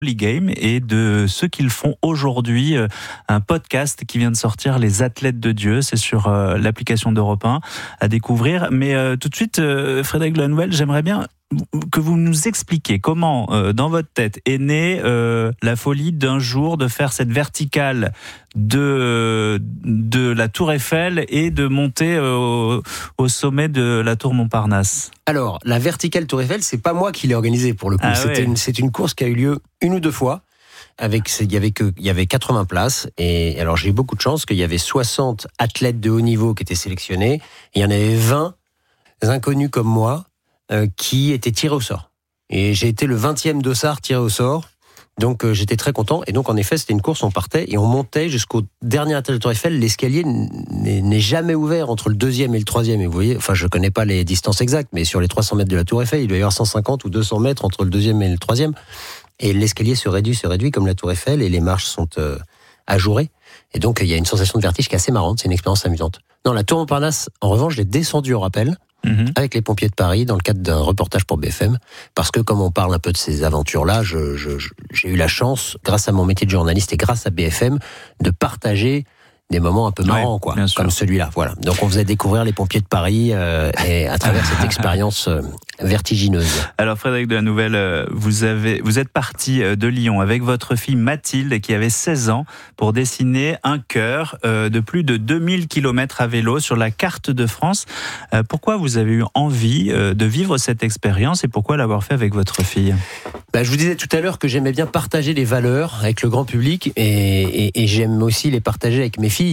Holy Game et de ce qu'ils font aujourd'hui, un podcast qui vient de sortir, Les Athlètes de Dieu, c'est sur l'application d'Europe 1 à découvrir. Mais tout de suite, Frédéric de la Nouvelle, j'aimerais bien que vous nous expliquiez comment, dans votre tête, est née la folie d'un jour de faire cette verticale de la Tour Eiffel et de monter au sommet de la Tour Montparnasse. Alors, la verticale Tour Eiffel, c'est pas moi qui l'ai organisée pour le coup. C'est une course qui a eu lieu une ou deux fois. Il y avait 80 places. Et alors, j'ai eu beaucoup de chance qu'il y avait 60 athlètes de haut niveau qui étaient sélectionnés. Et il y en avait 20 inconnus comme moi qui étaient tirés au sort. Et j'ai été le 20e dossard tiré au sort. Donc j'étais très content. Et donc en effet, c'était une course, on partait et on montait jusqu'au dernier étage de Tour Eiffel. L'escalier n'est jamais ouvert entre le deuxième et le troisième. Et vous voyez, enfin je connais pas les distances exactes, mais sur les 300 mètres de la Tour Eiffel, il doit y avoir 150 ou 200 mètres entre le deuxième et le troisième. Et l'escalier se réduit comme la Tour Eiffel et les marches sont ajourées. Et donc il y a une sensation de vertige qui est assez marrante. C'est une expérience amusante. Non, la Tour Montparnasse, en revanche, je l'ai descendue au rappel. Avec les pompiers de Paris dans le cadre d'un reportage pour BFM, parce que comme on parle un peu de ces aventures-là, j'ai eu la chance, grâce à mon métier de journaliste et grâce à BFM, de partager des moments un peu marrants, comme celui-là. Voilà. Donc on faisait découvrir les pompiers de Paris et à travers cette expérience vertigineuse. Alors Frédéric de la Nouvelle, vous êtes parti de Lyon avec votre fille Mathilde qui avait 16 ans pour dessiner un cœur de plus de 2000 km à vélo sur la carte de France. Pourquoi vous avez eu envie de vivre cette expérience et pourquoi l'avoir fait avec votre fille ? Je vous disais tout à l'heure que j'aimais bien partager les valeurs avec le grand public et j'aime aussi les partager avec mes filles.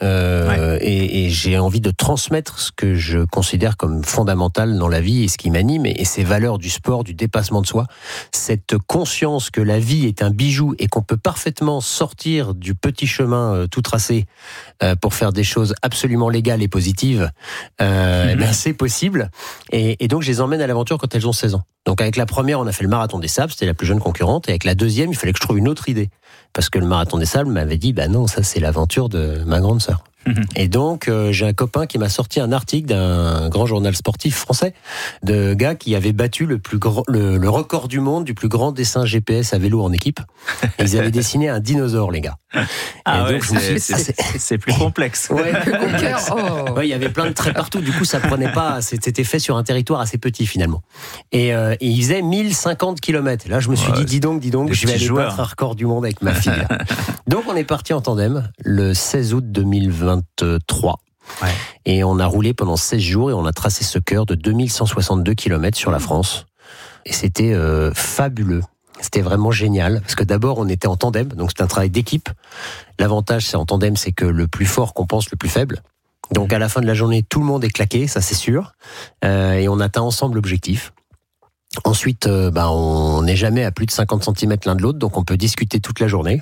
Et j'ai envie de transmettre ce que je considère comme fondamental dans la vie et ce qui m'anime et ces valeurs du sport, du dépassement de soi, cette conscience que la vie est un bijou et qu'on peut parfaitement sortir du petit chemin tout tracé pour faire des choses absolument légales et positives, c'est possible et donc je les emmène à l'aventure quand elles ont 16 ans. Donc avec la première, on a fait le marathon des sables, c'était la plus jeune concurrente, et avec la deuxième, il fallait que je trouve une autre idée. Parce que le marathon des sables m'avait dit, non, ça c'est l'aventure de ma grande sœur. Et donc, j'ai un copain qui m'a sorti un article d'un grand journal sportif français, de gars qui avait battu le record du monde du plus grand dessin GPS à vélo en équipe. Et ils avaient dessiné un dinosaure, les gars. Donc, c'est plus complexe. Ouais, plus complexe. Ouais, il y avait plein de traits partout. Du coup, ça prenait pas. C'était fait sur un territoire assez petit finalement. Et il faisait 1050 km. Là, je me suis dit, dis donc, je vais aller battre un record du monde avec ma fille. Là. Donc, on est parti en tandem le 16 août 2023. Ouais. Et on a roulé pendant 16 jours et on a tracé ce cœur de 2162 km sur la France. Et c'était fabuleux. C'était vraiment génial, parce que d'abord on était en tandem, donc c'est un travail d'équipe. L'avantage c'est en tandem, c'est que le plus fort compense le plus faible. Donc à la fin de la journée, tout le monde est claqué, ça c'est sûr, et on atteint ensemble l'objectif. Ensuite, on n'est jamais à plus de 50 cm l'un de l'autre, donc on peut discuter toute la journée.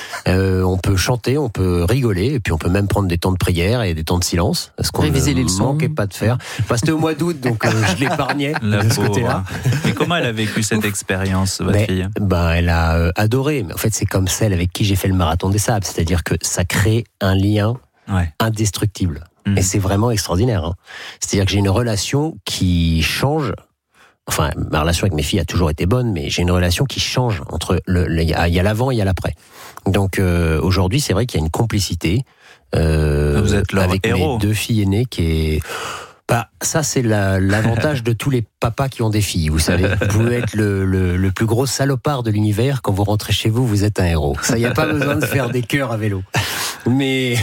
On peut chanter, on peut rigoler, et puis on peut même prendre des temps de prière et des temps de silence, ce qu'on ne manquait pas de faire. Enfin, c'était au mois d'août, donc je l'épargnais de ce côté-là. Et comment elle a vécu cette expérience, votre fille ? Elle a adoré, mais en fait c'est comme celle avec qui j'ai fait le marathon des sables, c'est-à-dire que ça crée un lien indestructible. Et c'est vraiment extraordinaire. C'est-à-dire que j'ai une relation qui change. Enfin, ma relation avec mes filles a toujours été bonne, mais j'ai une relation qui change entre il y a l'avant et il y a l'après. Donc aujourd'hui, c'est vrai qu'il y a une complicité vous êtes leur avec héros. Mes deux filles aînées qui est. Ça c'est l'avantage de tous les papas qui ont des filles. Vous savez, vous pouvez être le plus gros salopard de l'univers. Quand vous rentrez chez vous, vous êtes un héros. Ça, il n'y a pas besoin de faire des cœurs à vélo. Mais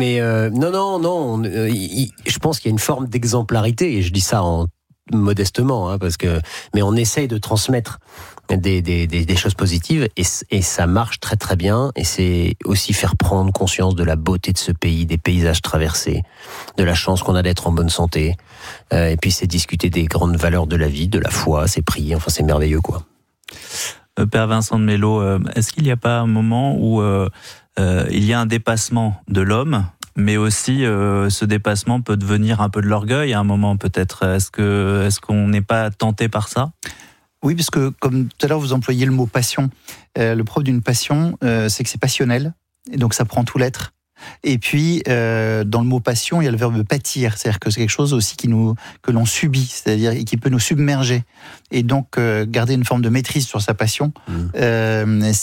non. Je pense qu'il y a une forme d'exemplarité, et je dis ça modestement, mais on essaye de transmettre des choses positives et ça marche très très bien, et c'est aussi faire prendre conscience de la beauté de ce pays, des paysages traversés, de la chance qu'on a d'être en bonne santé, et puis c'est discuter des grandes valeurs de la vie, de la foi, c'est prier, enfin c'est merveilleux quoi. Père Vincent de Mello, est-ce qu'il n'y a pas un moment où il y a un dépassement de l'homme, mais aussi ce dépassement peut devenir un peu de l'orgueil à un moment peut-être. Est-ce qu'on n'est pas tenté par ça ? Oui, parce que comme tout à l'heure vous employez le mot passion. Le propre d'une passion, c'est que c'est passionnel, et donc ça prend tout l'être. Et puis, dans le mot passion, il y a le verbe pâtir, c'est-à-dire que c'est quelque chose aussi que l'on subit, c'est-à-dire qui peut nous submerger. Et donc, garder une forme de maîtrise sur sa passion,